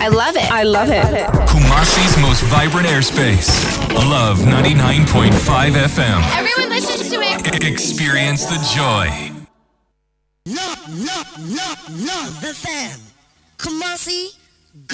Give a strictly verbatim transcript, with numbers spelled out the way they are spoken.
I love it. I love it. Kumasi's most vibrant airspace. Love ninety-nine point five F M. Everyone listens to it. Experience the joy. Love, love, love, love the fam. Kumasi